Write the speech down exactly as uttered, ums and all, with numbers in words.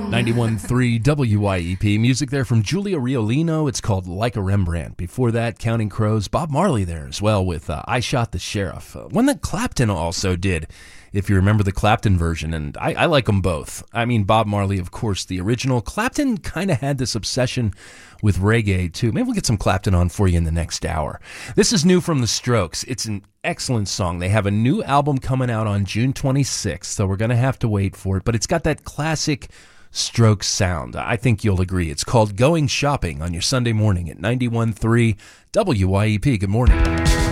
ninety-one point three W Y E P. Music there from Julia Riolino. It's called Like a Rembrandt. Before that, Counting Crows. Bob Marley there as well with uh, I Shot the Sheriff. Uh, one that Clapton also did, if you remember the Clapton version. And I, I like them both. I mean, Bob Marley, of course, the original. Clapton kind of had this obsession with reggae, too. Maybe we'll get some Clapton on for you in the next hour. This is new from The Strokes. It's an excellent song. They have a new album coming out on June twenty-sixth, so we're going to have to wait for it. But it's got that classic Strokes sound. I think you'll agree. It's called Going Shopping on your Sunday morning at ninety-one point three W Y E P. Good morning.